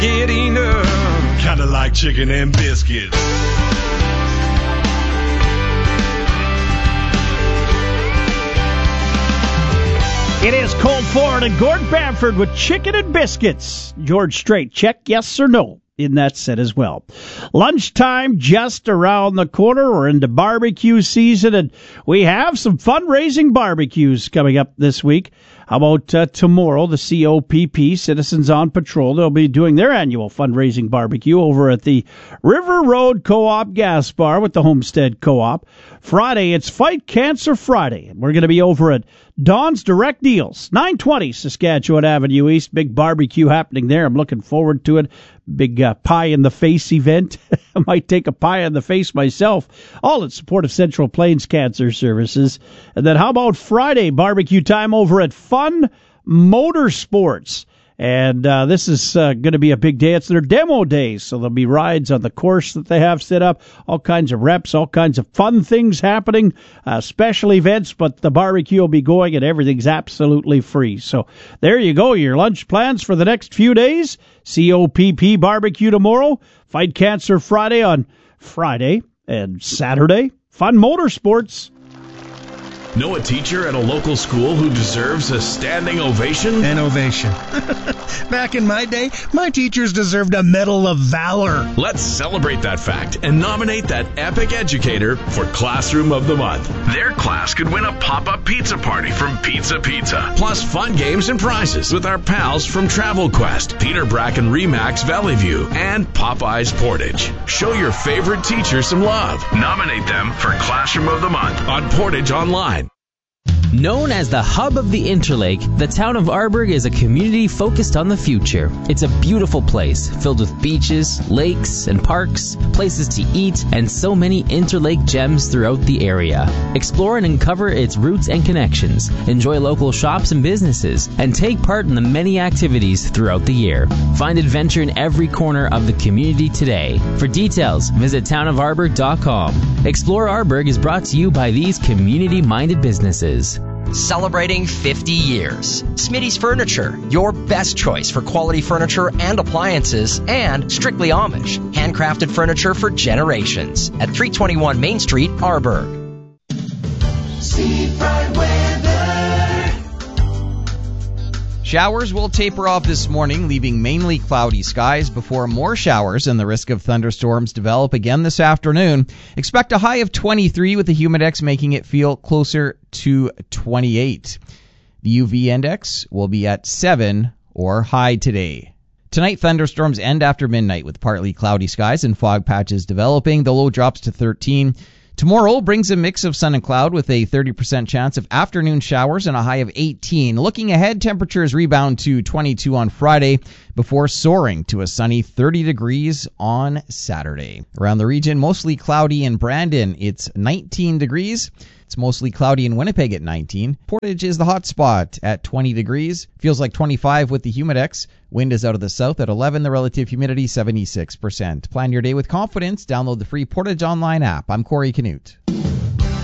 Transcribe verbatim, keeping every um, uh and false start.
get enough. Kinda like chicken and biscuits. It is Colt Ford and Gord Bamford with Chicken and Biscuits. George Strait, check yes or no in that set as well. Lunchtime just around the corner. We're into barbecue season, and we have some fundraising barbecues coming up this week. How about uh, tomorrow, the C O P P, Citizens on Patrol, they'll be doing their annual fundraising barbecue over at the River Road Co-op Gas Bar with the Homestead Co-op. Friday, it's Fight Cancer Friday, and we're going to be over at Don's Direct Deals, nine twenty Saskatchewan Avenue East. Big barbecue happening there. I'm looking forward to it. Big uh, pie-in-the-face event. I might take a pie in the face myself. All in support of Central Plains Cancer Services. And then how about Friday, barbecue time over at Fun Motorsports. And uh, this is uh, going to be a big day. It's their demo day, so there'll be rides on the course that they have set up, all kinds of reps, all kinds of fun things happening, uh, special events, but the barbecue will be going and everything's absolutely free. So there you go, your lunch plans for the next few days. C O P P barbecue tomorrow, Fight Cancer Friday on Friday and Saturday, Fun Motorsports. Know a teacher at a local school who deserves a standing ovation? An ovation. Back in my day, my teachers deserved a Medal of Valor. Let's celebrate that fact and nominate that epic educator for Classroom of the Month. Their class could win a pop-up pizza party from Pizza Pizza, plus fun games and prizes with our pals from Travel Quest, Peter Bracken Remax Valley View, and Popeyes Portage. Show your favorite teacher some love. Nominate them for Classroom of the Month on Portage Online. Known as the hub of the Interlake, the town of Arborg is a community focused on the future. It's a beautiful place, filled with beaches, lakes, and parks, places to eat, and so many Interlake gems throughout the area. Explore and uncover its roots and connections, enjoy local shops and businesses, and take part in the many activities throughout the year. Find adventure in every corner of the community today. For details, visit town of arborg dot com. Explore Arborg is brought to you by these community-minded businesses. Celebrating fifty years. Smitty's Furniture, your best choice for quality furniture and appliances, and Strictly Amish, handcrafted furniture for generations. At three twenty-one Main Street, Arborg. Seafront weather. Showers will taper off this morning, leaving mainly cloudy skies before more showers and the risk of thunderstorms develop again this afternoon. Expect a high of twenty-three with the Humidex making it feel closer to twenty-eight. The U V index will be at seven or high today. Tonight, thunderstorms end after midnight with partly cloudy skies and fog patches developing. The low drops to thirteen. Tomorrow brings a mix of sun and cloud with a thirty percent chance of afternoon showers and a high of eighteen. Looking ahead, temperatures rebound to twenty-two on Friday before soaring to a sunny thirty degrees on Saturday. Around the region, mostly cloudy in Brandon. It's nineteen degrees. It's mostly cloudy in Winnipeg at nineteen. Portage is the hot spot at twenty degrees. Feels like twenty-five with the Humidex. Wind is out of the south at eleven. The relative humidity seventy-six percent. Plan your day with confidence. Download the free Portage Online app. I'm Corey Canute.